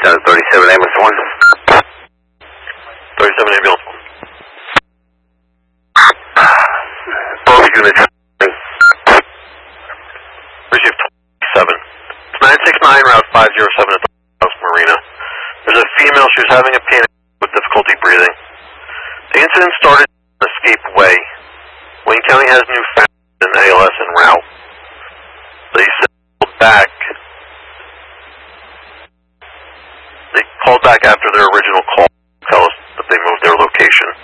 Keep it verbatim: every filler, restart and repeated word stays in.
uh, thirty-seven ambulance one. thirty-seven ambulance one. Both units. Received twenty-seven. It's nine six nine, route five zero seven at the House Marina. There's a female, she was having a panic with difficulty breathing. The incident started on Escape Way. Wayne County has Newfoundland A L S en route. They settled back. They called back after their original call to tell us that they moved their location.